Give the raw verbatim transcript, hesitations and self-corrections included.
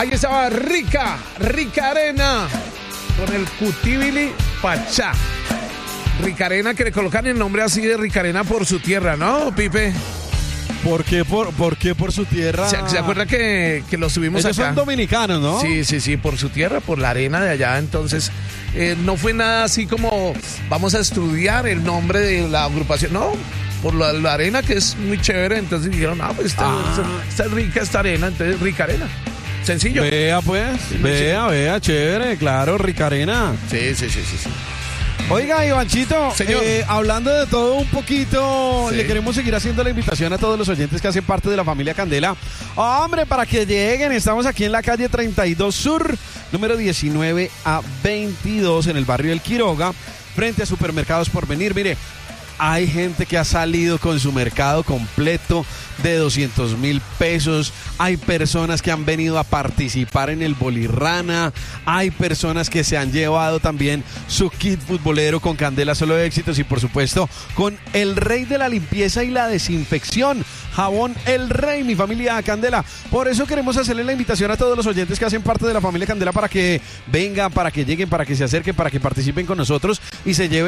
Ahí estaba Rica, Rica Arena, con el Cutibili Pachá. Rica Arena, que le colocan el nombre así de Rica Arena por su tierra, ¿no, Pipe? ¿Por qué por, por, qué por su tierra? ¿Se, ¿se acuerda que, que lo subimos Ellos acá? son dominicanos, ¿no? Sí, sí, sí, por su tierra, por la arena de allá. Entonces, eh, no fue nada así como vamos a estudiar el nombre de la agrupación. No, por la, la arena, que es muy chévere. Entonces dijeron, no, pues está, Ah. está, está rica esta arena, entonces Rica Arena. Sencillo. Vea, pues, Sí, vea, vea, chévere, claro, Rica Arena. Sí, sí, sí, sí, sí. Oiga, Ivanchito, Señor. eh, hablando de todo un poquito, Sí. le queremos seguir haciendo la invitación a todos los oyentes que hacen parte de la familia Candela. Hombre, para que lleguen, estamos aquí en la calle treinta y dos Sur, número diecinueve a veintidós, en el barrio del Quiroga, frente a Supermercados Porvenir. Mire, hay gente que ha salido con su mercado completo de doscientos mil pesos. Hay personas que han venido a participar en el Bolirrana. Hay personas que se han llevado también su kit futbolero con Candela Solo Éxitos y, por supuesto, con el rey de la limpieza y la desinfección, Jabón El Rey, mi familia Candela. Por eso queremos hacerle la invitación a todos los oyentes que hacen parte de la familia Candela para que vengan, para que lleguen, para que se acerquen, para que participen con nosotros y se lleven